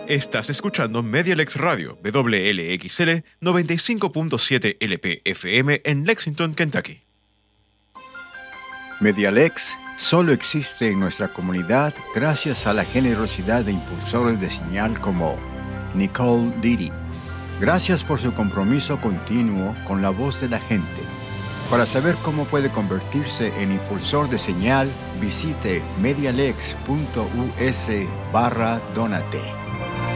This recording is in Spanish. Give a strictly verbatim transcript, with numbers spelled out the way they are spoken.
Estás escuchando Medialex Radio, W L X L noventa y cinco punto siete L P F M en Lexington, Kentucky. Medialex solo existe en nuestra comunidad gracias a la generosidad de impulsores de señal como Nicole Didi. Gracias por su compromiso continuo con la voz de la gente. Para saber cómo puede convertirse en impulsor de señal, visite medialex punto u s barra donate.